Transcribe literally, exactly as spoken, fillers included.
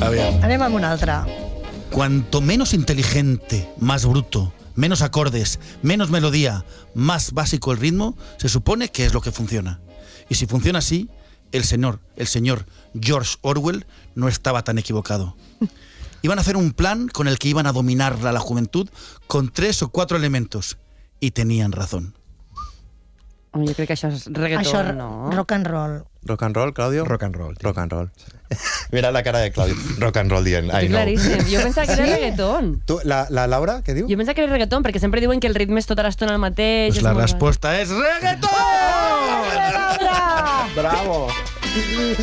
Aviam. Anem amb una altra. Cuanto menos inteligente, más bruto, menos acordes, menos melodía, más básico el ritmo, se supone que es lo que funciona. Y si funciona así, el señor, el señor George Orwell no estaba tan equivocado. Iban a hacer un plan con el que iban a dominar a la juventud con tres o cuatro elementos. Y tenían razón. Jo crec que això és reggaeton, Això, no? rock and roll. Rock and roll, Claudio? Rock and roll, tio. Rock and roll. Mira la cara de Claudio. Rock and roll dient, I Estic know. claríssim. Jo pensava que era Sí? reggaeton. Tu, la, la Laura, què diu? Jo pensava que era reggaeton, perquè sempre diuen que el ritme és tota l'estona el mateix. Pues és la molt- respuesta es reggaetón. Bravo!